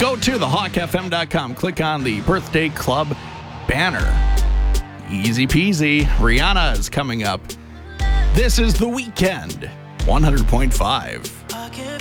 Go to thehawkfm.com. Click on the Birthday Club banner. Easy peasy. Rihanna is coming up. This is The Weeknd, 100.5.